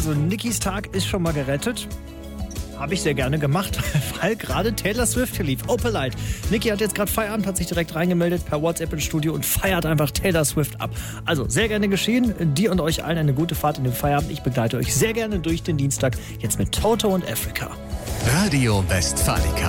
Also Nikis Tag ist schon mal gerettet. Habe ich sehr gerne gemacht, weil gerade Taylor Swift hier lief. Opalite. Niki hat jetzt gerade Feierabend, hat sich direkt reingemeldet per WhatsApp ins Studio und feiert einfach Taylor Swift ab. Also sehr gerne geschehen. Dir und euch allen eine gute Fahrt in den Feierabend. Ich begleite euch sehr gerne durch den Dienstag. Jetzt mit Toto und Africa. Radio Westfalica.